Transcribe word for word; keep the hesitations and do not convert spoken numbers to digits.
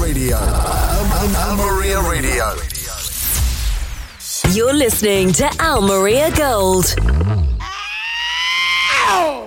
Radio. Al, Al Maria Radio. You're listening to Al Maria Gold. Ow!